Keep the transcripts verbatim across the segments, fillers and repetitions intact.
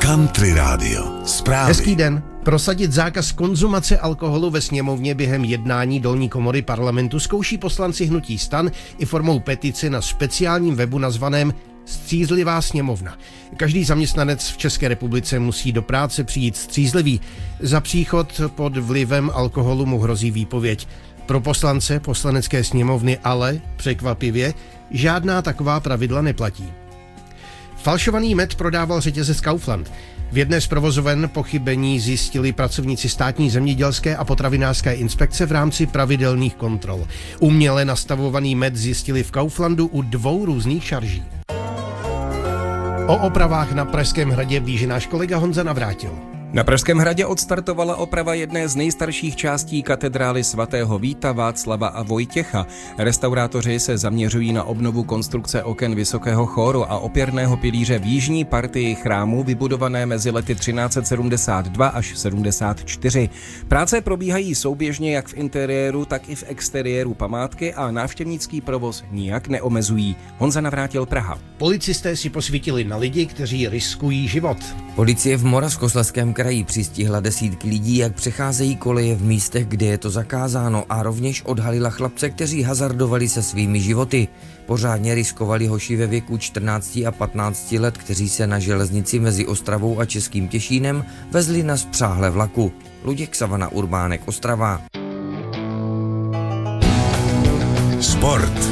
Country Radio. Zprávy. Hezký den. Prosadit zákaz konzumace alkoholu ve sněmovně během jednání dolní komory parlamentu zkouší poslanci hnutí STAN i formou petice na speciálním webu nazvaném Střízlivá sněmovna. Každý zaměstnanec v České republice musí do práce přijít střízlivý. Za příchod pod vlivem alkoholu mu hrozí výpověď. Pro poslance poslanecké sněmovny ale, překvapivě, žádná taková pravidla neplatí. Falšovaný med prodával řetězec Kaufland. V jedné z provozoven pochybení zjistili pracovníci státní zemědělské a potravinářské inspekce v rámci pravidelných kontrol. Uměle nastavovaný med zjistili v Kauflandu u dvou různých šarží. O opravách na Pražském hradě ví náš kolega Honza Navrátil. Na Pražském hradě odstartovala oprava jedné z nejstarších částí katedrály svatého Víta, Václava a Vojtěcha. Restaurátoři se zaměřují na obnovu konstrukce oken vysokého chóru a opěrného pilíře v jižní partii chrámu vybudované mezi lety třináct sedmdesát dva až sedmdesát čtyři. Práce probíhají souběžně jak v interiéru, tak i v exteriéru památky a návštěvnický provoz nijak neomezují. Honza Navrátil, Praha. Policisté si posvítili na lidi, kteří riskují život. Policie v Moravskoslezském kraji přistihla desítky lidí, jak přecházejí koleje v místech, kde je to zakázáno, a rovněž odhalila chlapce, kteří hazardovali se svými životy. Pořádně riskovali hoši ve věku čtrnáct a patnáct let, kteří se na železnici mezi Ostravou a Českým Těšínem vezli na spřáhle vlaku. Luděk Savana, Urbánek, Ostrava. Sport.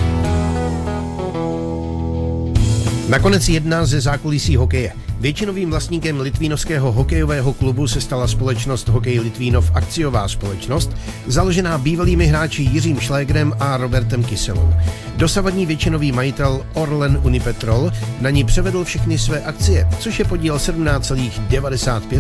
Nakonec jedna ze zákulisí hokeje. Většinovým vlastníkem litvínovského hokejového klubu se stala společnost Hokej Litvínov akciová společnost, založená bývalými hráči Jiřím Šlégrem a Robertem Kyselou. Dosavadní většinový majitel Orlen Unipetrol na ní převedl všechny své akcie, což je podíl sedmnáct celá devadesát pět